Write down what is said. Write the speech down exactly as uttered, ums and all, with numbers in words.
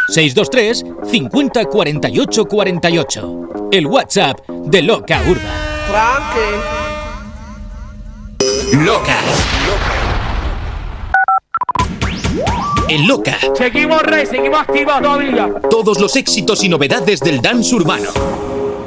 seis dos tres cincuenta cuarenta y ocho cuarenta y ocho. El WhatsApp de Loca Urban. Loca. En Loca. Seguimos rey, seguimos activos todavía. Todos los éxitos y novedades del dance urbano.